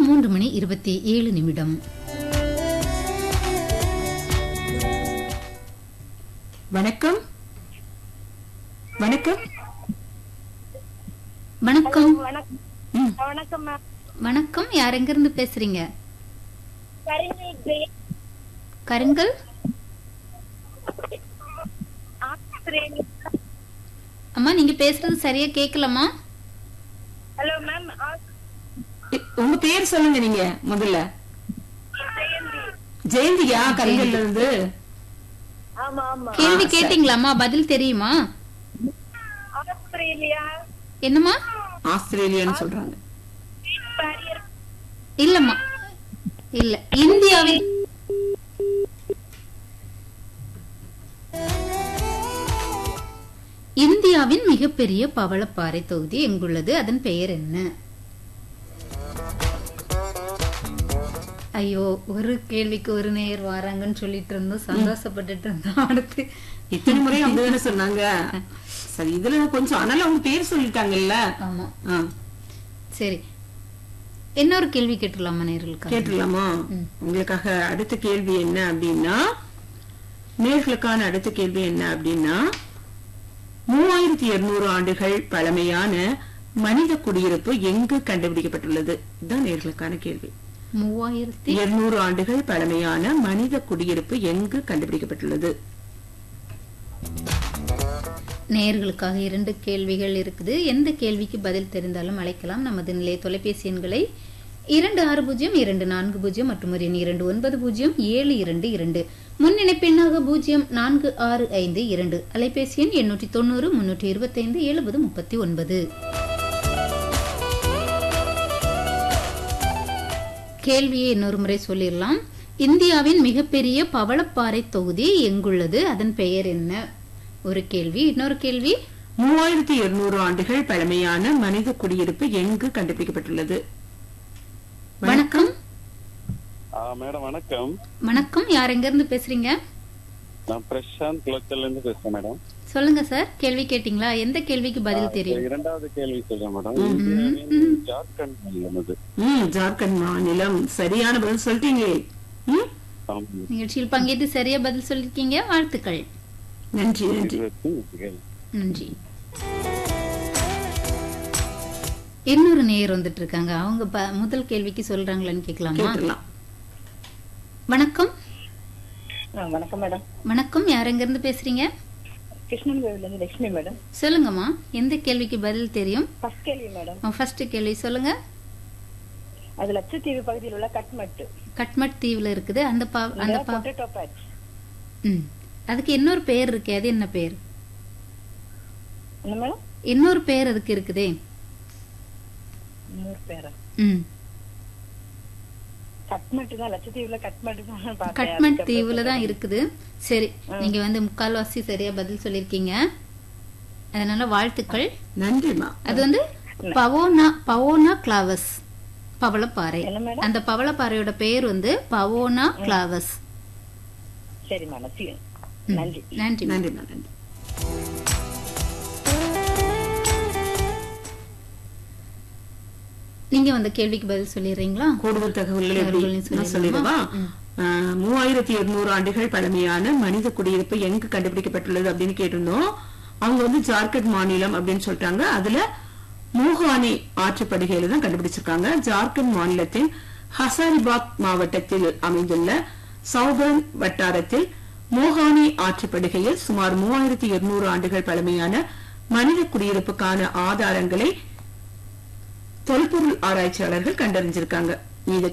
3:27. வணக்கம் வணக்கம் வணக்கம் வணக்கம் மேம். வணக்கம். யார் எங்க இருந்து பேசுறீங்க? கரிங்கல் கிரேட் கருங்கல். ஆஸ்திரேலியா. அம்மா நீங்க பேசுறது சரியா கேட்கலம்மா. Hello ma'am. உங்க பேர் சொல்லுங்க நீங்க முதல்ல. ஜெயந்தியா கரிங்கல்ல இருந்து. ஆமா ஆமா. கேள்வி கேட்டீங்களாம்மா? பதில் தெரியுமா? ஆஸ்திரேலியா. என்னம்மா? ஆஸ்திரேலியான்னு சொல்றாங்க. இல்லம்மா இல்ல. இந்தியாவின் இந்தியாவின் மிகப்பெரிய பவளப்பாறை தொகுதி எங்குள்ளது? அதன் பெயர் என்ன? ஐயோ, ஒரு கேள்விக்கு ஒரு நேர் வராங்கன்னு சொல்லிட்டு இருந்தோம், சந்தோஷப்பட்டுட்டு இருந்தோம். அடுத்து இத்தனை முறை அப்படிதானே சொன்னாங்க. சரி, இதுல கொஞ்சம் ஆனாலும் அவங்க பேர் சொல்லிட்டாங்கல்ல. ஆமா. சரி, இன்னொரு கேள்வி கேட்டுடலாமா நேர்களுக்கு? கேட்டுடலாமா? உங்களுக்காக அடுத்த கேள்வி என்ன அப்படின்னா, நேர்களுக்கான அடுத்த கேள்வி என்ன அப்படின்னா, 3200 ஆண்டுகள் பழமையான மனித குடியிருப்பு எங்கு கண்டுபிடிக்கப்பட்டுள்ளது? இதுதான் நேர்களுக்கான கேள்வி. 3200 ஆண்டுகள் பழமையான மனித குடியிருப்பு எங்கு கண்டுபிடிக்கப்பட்டுள்ளது? நேயர்களுக்காக 2 கேள்விகள் இருக்குது. எந்த கேள்விக்கு பதில் தெரிந்தாலும் அழைக்கலாம். நமது நிலைய தொலைபேசி எண்களை 260240 மற்றும் ஒரு எண் 290722. முன் இணைப்பெண்ணாக 046552. அலைபேசி எண் 890 325 7039. கேள்வியை இன்னொரு முறை சொல்லிடலாம். இந்தியாவின் மிகப்பெரிய பவளப்பாறை தொகுதி எங்குள்ளது? அதன் பெயர் என்ன? ஒரு கேள்வி. இன்னொரு கேள்வி. 3200 ஆண்டுகள் பழமையான மனித குடியிருப்பு எங்கு கண்டுபிடிக்கப்பட்டுள்ளது? வணக்கம். மேடம் வணக்கம். வணக்கம். யார் எங்க இருந்து பேசுறீங்க? நான் பிரசாந்த் குளச்சல்ல இருந்து பேசுறேன் மேடம். சொல்லுங்க சார். கேள்வி கேட்டீங்களா? எந்த கேள்விக்கு பதில் தெரியும்? இரண்டாவது கேள்வி சொல்றேன் மேடம். ஜார்க்கண்ட் மாநிலம் அது. ஜார்க்கண்ட் மாநிலம். சரியான பதில் சொல்லிட்டீங்களே. நிகழ்ச்சியில் பங்கேற்று சரியா பதில் சொல்லிருக்கீங்க. வாழ்த்துக்கள். நன்றி நன்றி நன்றி. இன்னொரு நேயர் வந்துட்டு இருக்காங்க. அவங்க முதல் கேள்விக்கு சொல்றாங்களான்னு கேட்கலாமா? வணக்கம். வணக்கம் மேடம். வணக்கம். யார் எங்க இருந்து பேசுறீங்க? கிருஷ்ணன்கோவில்ல இருந்து லட்சுமி மேடம். சொல்லுங்கம்மா, எந்த கேள்விக்கு பதில் தெரியும்? ஃபர்ஸ்ட் கேள்வி மேடம். ஃபர்ஸ்ட் கேள்வி சொல்லுங்க. அது லட்சத்தீவு பகுதியில் உள்ள கட்மட். கட்மட் தீவுல இருக்குது. அந்த பொட்டேட்டோ பேட்ச். அதுக்கு இன்னொரு பேர் இருக்கு. அது என்ன பேர்? என்ன மேடம்? இன்னொரு பேர் அதுக்கு இருக்குதே. இன்னொரு பேரா? கட்மட் தீவுல தான் இருக்குது. சரி, நீங்க முக்கால்வாசி சரியா பதில் சொல்லிருக்கீங்க. அதனால வாழ்த்துக்கள். நன்றிமா. அது பவோனா கிளாவஸ் பவளப்பாறை. அந்த பவளப்பாறையோட பேர் பவோனா கிளாவஸ். சரி மேடம். நன்றி நன்றி நன்றி நன்றி. நீங்க கேள்விக்கு பதில் சொல்லிடுறீங்களா? கூடுதல் தகவல்கள் சொல்லிடுவா. 3200 ஆண்டுகள் பழமையான மனித குடியிருப்பு எங்கு கண்டுபிடிக்கப்பட்டுள்ளது அப்படின்னு கேட்டிருந்தோம். அவங்க ஜார்க்கண்ட் மாநிலம் அப்படின்னு சொல்லிட்டாங்க. அதுல மோகானி ஆற்றுப்படுகையில தான் கண்டுபிடிச்சிருக்காங்க. ஜார்க்கண்ட் மாநிலத்தின் ஹசாரிபாக் மாவட்டத்தில் அமைந்துள்ள சௌபர்ன் வட்டாரத்தில் மோகானி ஆற்றுப்படுகையில் சுமார் 3200 ஆண்டுகள் பழமையான மனித குடியிருப்புக்கான ஆதாரங்களை தொல்பொருள் ஆராய்ச்சியாளர்கள் கண்டறிஞ்சிருக்காங்க.